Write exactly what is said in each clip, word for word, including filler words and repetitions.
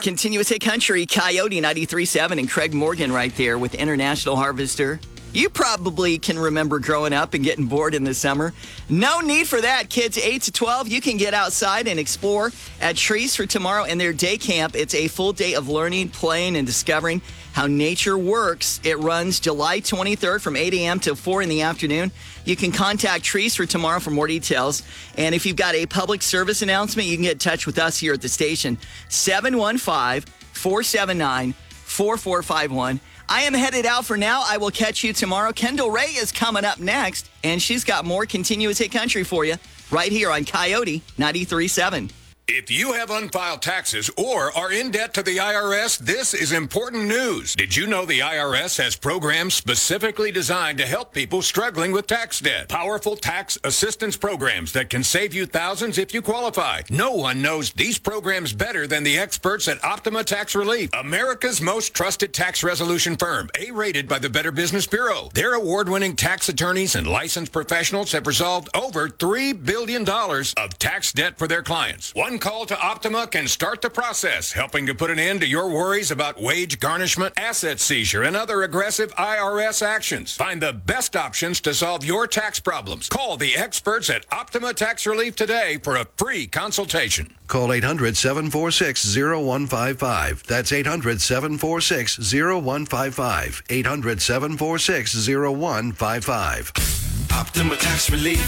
Continuous Hit Country, Coyote ninety-three point seven, and Craig Morgan right there with International Harvester. You probably can remember growing up and getting bored in the summer. No need for that. Kids eight to twelve, you can get outside and explore at Trees for Tomorrow and their day camp. It's a full day of learning, playing, and discovering how nature works. It runs July twenty-third from eight a.m. to four in the afternoon. You can contact Trees for Tomorrow for more details. And if you've got a public service announcement, you can get in touch with us here at the station. seven one five, four seven nine, four four five one. I am headed out for now. I will catch you tomorrow. Kendall Ray is coming up next, and she's got more Continuous Hit Country for you right here on Coyote ninety-three point seven. If you have unfiled taxes or are in debt to the I R S, this is important news. Did you know the I R S has programs specifically designed to help people struggling with tax debt? Powerful tax assistance programs that can save you thousands if you qualify. No one knows these programs better than the experts at Optima Tax Relief, America's most trusted tax resolution firm, A-rated by the Better Business Bureau. Their award-winning tax attorneys and licensed professionals have resolved over three billion dollars of tax debt for their clients. One call to Optima can start the process, helping to put an end to your worries about wage garnishment, asset seizure, and other aggressive I R S actions. Find the best options to solve your tax problems. Call the experts at Optima Tax Relief today for a free consultation. Call eight hundred, seven four six, zero one five five. That's eight hundred, seven four six, zero one five five. eight hundred, seven four six, zero one five five. Optima Tax Relief.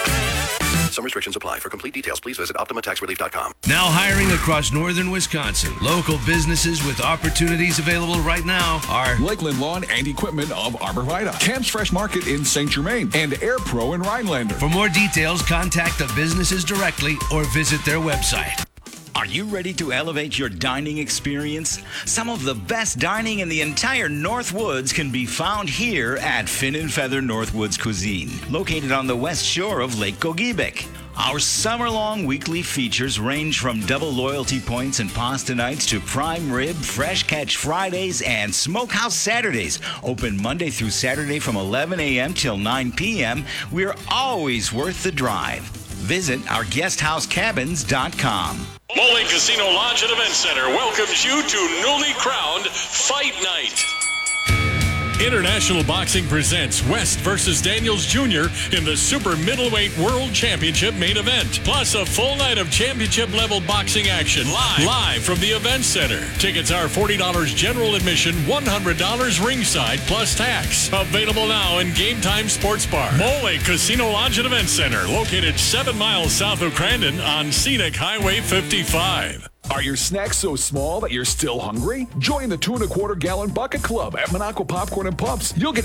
Some restrictions apply. For complete details, please visit optima tax relief dot com. Now hiring across northern Wisconsin. Local businesses with opportunities available right now are Lakeland Lawn and Equipment of Arbor Vitae, Camp's Fresh Market in Saint Germain, and Air Pro in Rhinelander. For more details, contact the businesses directly or visit their website. Are you ready to elevate your dining experience? Some of the best dining in the entire Northwoods can be found here at Fin and Feather Northwoods Cuisine, located on the west shore of Lake Gogebic. Our summer-long weekly features range from double loyalty points and pasta nights to prime rib, fresh catch Fridays, and smokehouse Saturdays. Open Monday through Saturday from eleven a.m. till nine p.m. We're always worth the drive. Visit our guest house cabins dot com. Mole Casino Lodge and Event Center welcomes you to newly crowned Fight Night. International Boxing presents West versus Daniels Junior in the Super Middleweight World Championship main event. Plus a full night of championship-level boxing action live, live from the Event Center. Tickets are forty dollars general admission, one hundred dollars ringside plus tax. Available now in Game Time Sports Bar. Mole Casino Lodge and Event Center, located seven miles south of Crandon on Scenic Highway fifty-five. Are your snacks so small that you're still hungry? Join the two and a quarter gallon bucket club at Monaco Popcorn and Pumps. You'll get